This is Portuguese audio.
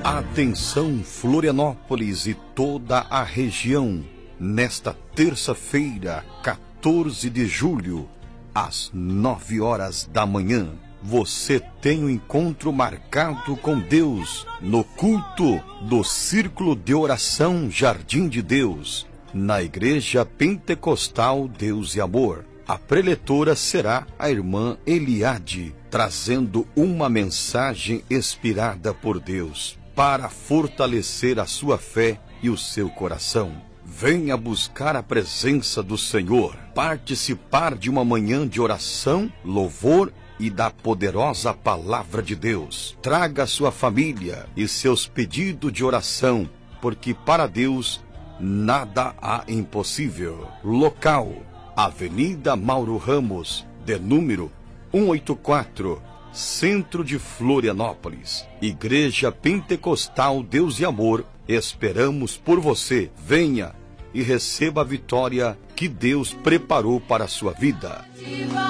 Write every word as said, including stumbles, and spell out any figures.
Atenção Florianópolis e toda a região, nesta terça-feira, quatorze de julho, às nove horas da manhã, você tem um encontro marcado com Deus no culto do Círculo de Oração Jardim de Deus, na Igreja Pentecostal Deus e Amor. A preletora será a irmã Eliade, trazendo uma mensagem inspirada por Deus para fortalecer a sua fé e o seu coração. Venha buscar a presença do Senhor, participar de uma manhã de oração, louvor e da poderosa palavra de Deus. Traga sua família e seus pedidos de oração, porque para Deus nada há impossível. Local: Avenida Mauro Ramos, de número cento e oitenta e quatro, Centro de Florianópolis. Igreja Pentecostal Deus e Amor, esperamos por você. Venha e receba a vitória que Deus preparou para a sua vida.